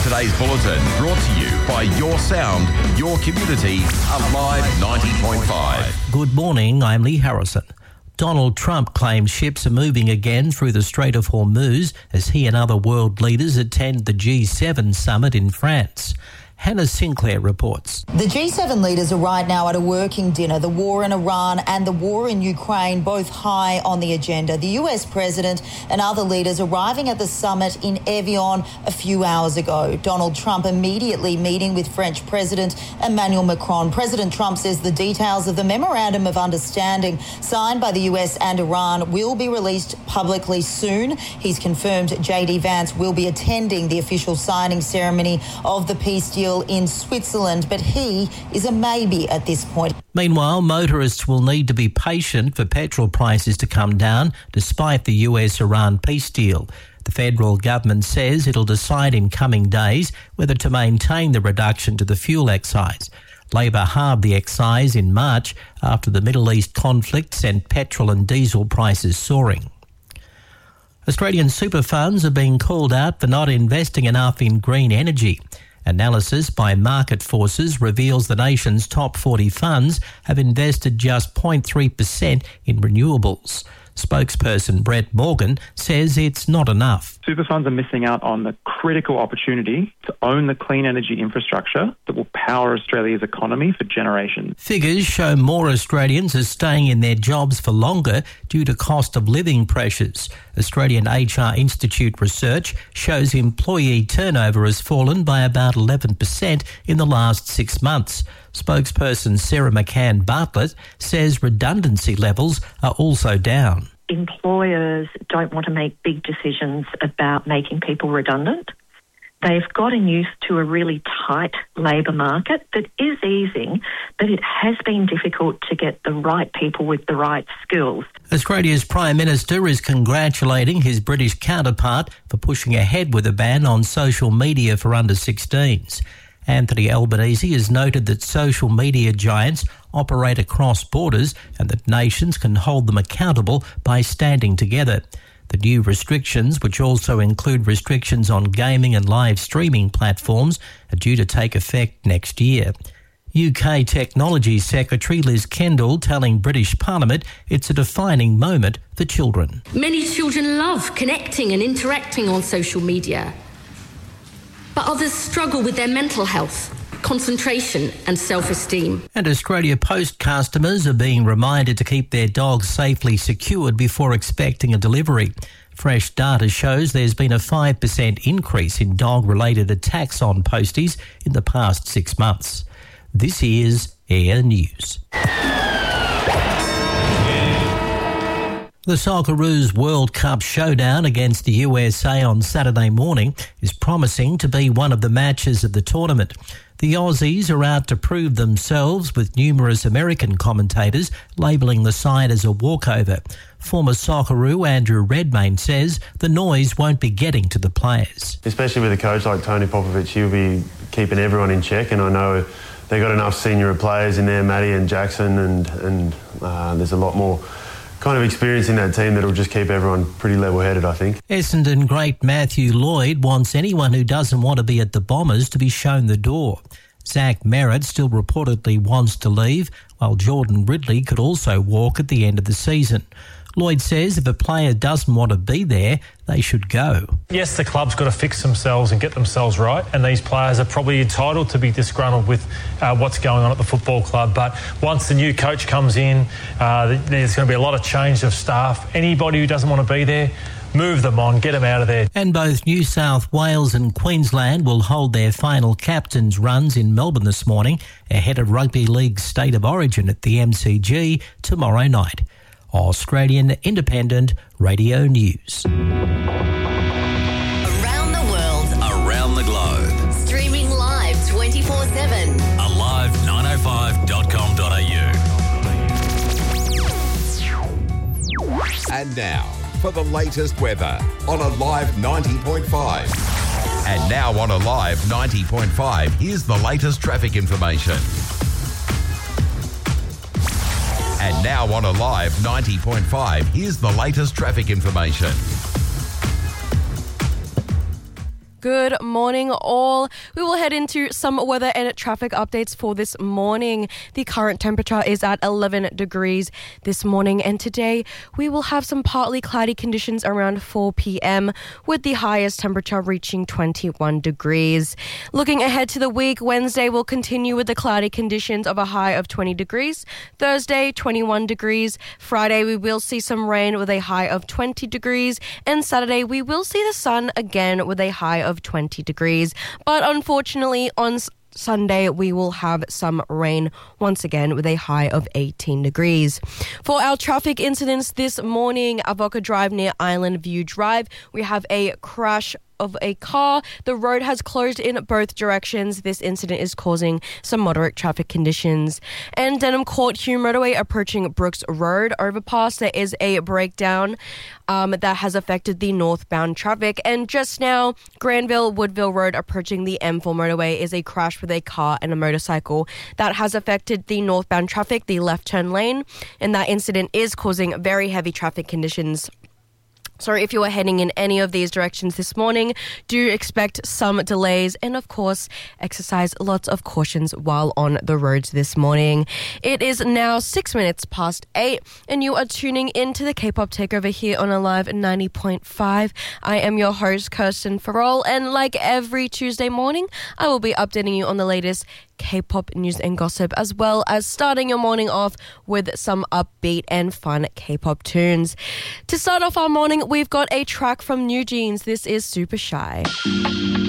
Today's bulletin brought to you by Your Sound, Your Community, Alive 90.5. Good morning, I'm Lee Harrison. Donald Trump claims ships are moving again through the Strait of Hormuz as he and other world leaders attend the G7 summit in France. Hannah Sinclair reports. The G7 leaders are right now at a working dinner. The war in Iran and the war in Ukraine both high on the agenda. The US president and other leaders arriving at the summit in Evian a few hours ago. Donald Trump immediately meeting with French President Emmanuel Macron. President Trump says the details of the memorandum of understanding signed by the US and Iran will be released publicly soon. He's confirmed JD Vance will be attending the official signing ceremony of the peace deal in Switzerland, but he is a maybe at this point. Meanwhile, motorists will need to be patient for petrol prices to come down despite the US-Iran peace deal. The federal government says it'll decide in coming days whether to maintain the reduction to the fuel excise. Labor halved the excise in March after the Middle East conflict sent petrol and diesel prices soaring. Australian super funds are being called out for not investing enough in green energy. Analysis by Market Forces reveals the nation's top 40 funds have invested just 0.3% in renewables. Spokesperson Brett Morgan says it's not enough. Super funds are missing out on the critical opportunity to own the clean energy infrastructure that will power Australia's economy for generations. Figures show more Australians are staying in their jobs for longer due to cost of living pressures. Australian HR Institute research shows employee turnover has fallen by about 11% in the last 6 months. Spokesperson Sarah McCann Bartlett says redundancy levels are also down. Employers don't want to make big decisions about making people redundant. They've gotten used to a really tight labour market that is easing, but it has been difficult to get the right people with the right skills. Australia's Prime Minister is congratulating his British counterpart for pushing ahead with a ban on social media for under-16s. Anthony Albanese has noted that social media giants operate across borders and that nations can hold them accountable by standing together. The new restrictions, which also include restrictions on gaming and live streaming platforms, are due to take effect next year. UK Technology Secretary Liz Kendall telling British Parliament it's a defining moment for children. Many children love connecting and interacting on social media, but others struggle with their mental health, concentration and self-esteem. And Australia Post customers are being reminded to keep their dogs safely secured before expecting a delivery. Fresh data shows there's been a 5% increase in dog-related attacks on posties in the past 6 months. This is Air News. The Socceroos World Cup showdown against the USA on Saturday morning is promising to be one of the matches of the tournament. The Aussies are out to prove themselves, with numerous American commentators labelling the side as a walkover. Former Socceroo Andrew Redmayne says the noise won't be getting to the players. Especially with a coach like Tony Popovic, he'll be keeping everyone in check, and I know they've got enough senior players in there, Matty and Jackson, and there's a lot more kind of experience in that team that'll just keep everyone pretty level-headed, I think. Essendon great Matthew Lloyd wants anyone who doesn't want to be at the Bombers to be shown the door. Zach Merritt still reportedly wants to leave, while Jordan Ridley could also walk at the end of the season. Lloyd says if a player doesn't want to be there, they should go. Yes, the club's got to fix themselves and get themselves right, and these players are probably entitled to be disgruntled with what's going on at the football club. But once the new coach comes in, there's going to be a lot of change of staff. Anybody who doesn't want to be there, move them on, get them out of there. And both New South Wales and Queensland will hold their final captains' runs in Melbourne this morning ahead of Rugby League's State of Origin at the MCG tomorrow night. Australian Independent Radio News. Around the world, around the globe. Streaming live 24/7. Alive905.com.au. And now, for the latest weather on Alive 90.5. And now on Alive 90.5, here's the latest traffic information. And now on Alive 90.5, here's the latest traffic information. Good morning, all. We will head into some weather and traffic updates for this morning. The current temperature is at 11 degrees this morning, and today we will have some partly cloudy conditions around 4 p.m. with the highest temperature reaching 21 degrees. Looking ahead to the week, Wednesday will continue with the cloudy conditions of a high of 20 degrees. Thursday, 21 degrees. Friday, we will see some rain with a high of 20 degrees. And Saturday, we will see the sun again with a high of 20 degrees. But unfortunately, on Sunday, we will have some rain once again with a high of 18 degrees. For our traffic incidents this morning, Avoca Drive near Island View Drive, we have a crash of a car. The road has closed in both directions. This incident is causing some moderate traffic conditions. And Denham Court Hume Motorway approaching Brooks Road overpass, there is a breakdown that has affected the northbound traffic. And just now, Granville Woodville Road approaching the M4 motorway is a crash with a car and a motorcycle that has affected the northbound traffic, the left turn lane, and that incident is causing very heavy traffic conditions. So if you are heading in any of these directions this morning, do expect some delays and, of course, exercise lots of cautions while on the roads this morning. It is now 6 minutes past 8 and you are tuning into the K-Pop Takeover here on Alive 90.5. I am your host, Kirsten Farrell, and like every Tuesday morning, I will be updating you on the latest K-pop news and gossip, as well as starting your morning off with some upbeat and fun K-pop tunes. To start off our morning, we've got a track from New Jeans. This is Super Shy.